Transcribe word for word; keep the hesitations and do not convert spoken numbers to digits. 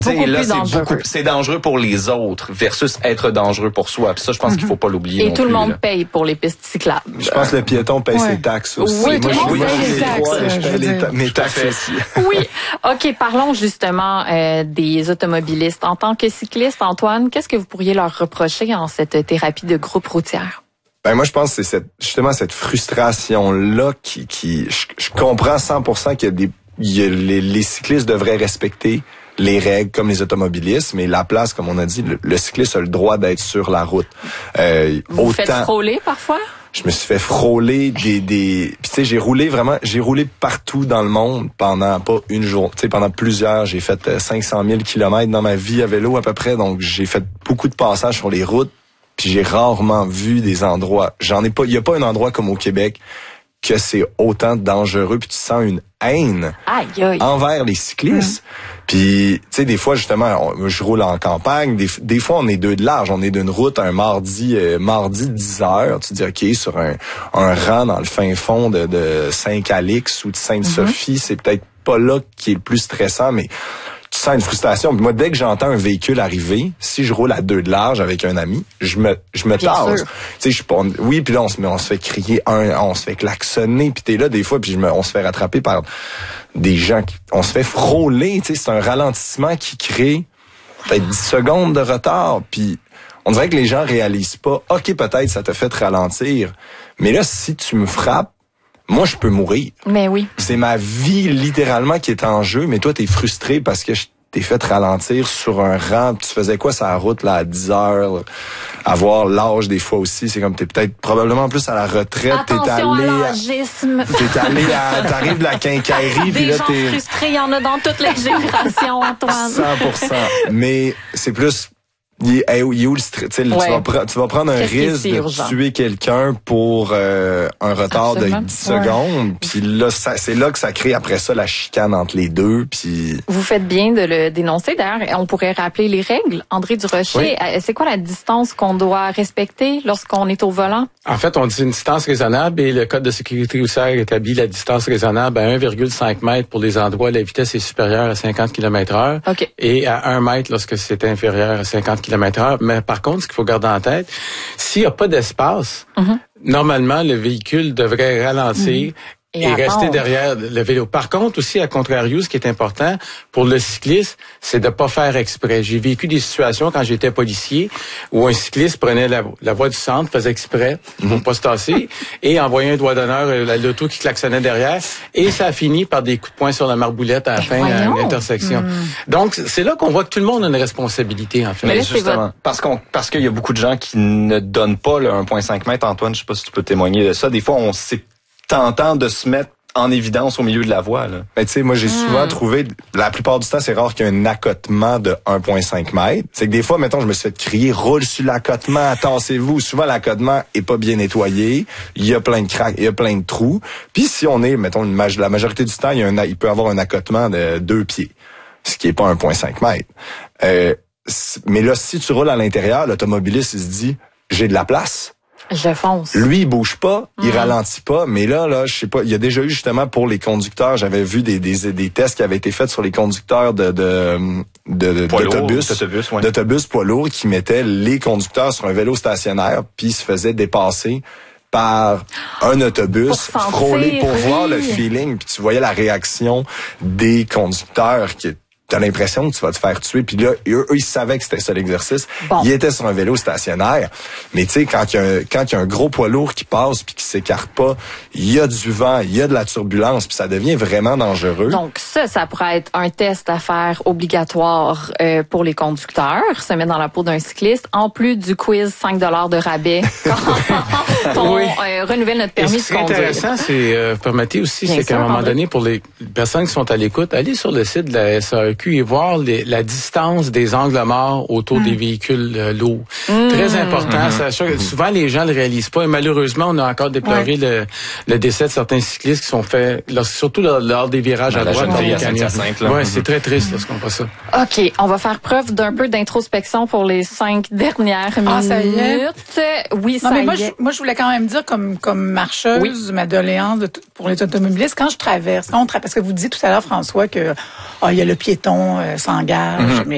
Beaucoup là, plus c'est dangereux. beaucoup, c'est dangereux pour les autres versus être dangereux pour soi. Puis ça, je pense mm-hmm. qu'il faut pas l'oublier. Et non tout plus, le monde là. paye pour les pistes cyclables. Je pense que le piéton paye ouais. ses taxes aussi. Oui, moi, tout le monde paye les taxes. Trois, je paye les ta- mes taxes aussi. Oui. OK, parlons justement euh, des automobilistes. En tant que cycliste, Antoine, qu'est-ce que vous pourriez leur reprocher en cette thérapie de groupe routière? Ben moi je pense que c'est cette, justement cette frustration là qui qui je, je comprends cent pour cent qu'il y a des il y a, les, les cyclistes devraient respecter les règles comme les automobilistes, mais la place, comme on a dit, le, le cycliste a le droit d'être sur la route. Euh, vous vous faites frôler parfois? Je me suis fait frôler des des puis tu sais j'ai roulé vraiment j'ai roulé partout dans le monde pendant pas une journée, tu sais pendant plusieurs, j'ai fait cinq cent mille kilomètres dans ma vie à vélo à peu près, donc j'ai fait beaucoup de passages sur les routes. Puis j'ai rarement vu des endroits. J'en ai pas. Il y a pas un endroit comme au Québec que c'est autant dangereux. Puis tu sens une haine aïe, aïe. envers les cyclistes. Mmh. Puis tu sais des fois justement, on, je roule en campagne. Des, des fois on est deux de large. On est d'une route un mardi, euh, mardi dix heures. Tu te dis ok sur un un rang dans le fin fond de, de Saint-Calix ou de Sainte-Sophie, mmh. c'est peut-être pas là qui est le plus stressant, mais tu sens une frustration. Puis moi, dès que j'entends un véhicule arriver, si je roule à deux de large avec un ami, je me je me tasse. Tu sais, je suis pas. Oui, puis là on se met, on se fait crier un, on se fait klaxonner, puis t'es là des fois, puis je me, on se fait rattraper par des gens qui, on se fait frôler. Tu sais, c'est un ralentissement qui crée peut-être dix secondes de retard. Puis on dirait que les gens réalisent pas. Ok, peut-être ça te fait ralentir, mais là si tu me frappes, moi, je peux mourir. Mais oui. C'est ma vie, littéralement, qui est en jeu. Mais toi, t'es frustré parce que je t'ai fait ralentir sur un rang. Tu faisais quoi sur la route, là, à dix heures? Avoir l'âge, des fois aussi. C'est comme, t'es peut-être probablement plus à la retraite. Attention t'es allé à l'âgisme. T'es allé à, t'arrives de la quincaillerie. Des là, gens t'es frustrés, il y en a dans toutes les générations, Antoine. cent pour cent. Mais c'est plus... Il est, il est où le stress? Tu, ouais. tu, vas pre- tu vas prendre un risque de urgent? tuer quelqu'un pour euh, un retard Absolument. de dix secondes. Ouais. Puis là, ça, c'est là que ça crée après ça la chicane entre les deux. Puis vous faites bien de le dénoncer. D'ailleurs, on pourrait rappeler les règles. André Durocher, oui. c'est quoi la distance qu'on doit respecter lorsqu'on est au volant? En fait, on dit une distance raisonnable et le Code de sécurité routière établit la distance raisonnable à un virgule cinq mètres pour les endroits où la vitesse est supérieure à cinquante kilomètres heure okay. et à un mètre lorsque c'est inférieur à cinquante kilomètres heure. Mais par contre, ce qu'il faut garder en tête, s'il n'y a pas d'espace, mm-hmm. normalement, le véhicule devrait ralentir mm-hmm. et, et rester derrière le vélo. Par contre, aussi, à contrario, ce qui est important pour le cycliste, c'est de pas faire exprès. J'ai vécu des situations quand j'étais policier où un cycliste prenait la, la voie du centre, faisait exprès mm-hmm. pour pas se tasser et envoyait un doigt d'honneur à l'auto qui klaxonnait derrière et ça a fini par des coups de poing sur la marboulette à la fin à une intersection. Mm. Donc, c'est là qu'on voit que tout le monde a une responsabilité, en fait. Mais justement, parce qu'on parce qu'il y a beaucoup de gens qui ne donnent pas le un virgule cinq mètres. Antoine, je sais pas si tu peux témoigner de ça. Des fois, on sait tentant de se mettre en évidence au milieu de la voie. Là. Ben, tu sais, moi, j'ai mmh. souvent trouvé, la plupart du temps, c'est rare qu'il y ait un accotement de un virgule cinq mètres. C'est que des fois, mettons, je me suis fait crier, roule sur l'accotement, tassez-vous. Souvent, l'accotement est pas bien nettoyé. Il y a plein de craques, il y a plein de trous. Puis si on est, mettons, une la majorité du temps, il y a un, il peut avoir un accotement de deux pieds. Ce qui est pas un virgule cinq mètres. Euh, mais là, si tu roules à l'intérieur, l'automobiliste, il se dit, j'ai de la place. Je fonce. Lui, il bouge pas, il mmh. ralentit pas, mais là, là, je sais pas, il y a déjà eu justement pour les conducteurs, j'avais vu des, des, des tests qui avaient été faits sur les conducteurs de, de, de, de d'autobus, d'autobus, ouais. d'autobus poids lourds qui mettaient les conducteurs sur un vélo stationnaire, puis ils se faisaient dépasser par un autobus frôlé pour oui. voir le feeling, puis tu voyais la réaction des conducteurs qui t'as l'impression que tu vas te faire tuer. Puis là, eux, eux ils savaient que c'était ça l'exercice. Bon. Ils étaient sur un vélo stationnaire. Mais tu sais, quand il y a un, quand il y a un gros poids lourd qui passe puis qui s'écarte pas, il y a du vent, il y a de la turbulence, puis ça devient vraiment dangereux. Donc ça, ça pourrait être un test à faire obligatoire euh, pour les conducteurs, se mettre dans la peau d'un cycliste, en plus du quiz cinq dollars de rabais quand on oui. euh, renouvelle notre permis de conduire. Ce qui est intéressant, c'est, euh, permettez aussi, Bien c'est sûr, qu'à un moment donné, pour les personnes qui sont à l'écoute, allez sur le site de la S A E Q et voir les, la distance des angles morts autour mmh. des véhicules euh, lourds. Mmh. Très important. Mmh. Ça, souvent, les gens ne le réalisent pas. Et malheureusement, on a encore déploré ouais. le, le décès de certains cyclistes qui sont faits, surtout lors, lors des virages ben, à droite. Oui, mmh. c'est très triste lorsqu'on voit ça. OK. On va faire preuve d'un peu d'introspection pour les cinq dernières minutes. Ah, ça y est? Oui, non, ça mais y moi, est. Je, moi, je voulais quand même dire, comme, comme marcheuse, oui. ma doléance de, pour les automobilistes, quand je traverse, quand on tra- parce que vous disiez tout à l'heure, François, que, ah, il y a le piéton, euh, s'engage, mm-hmm. mais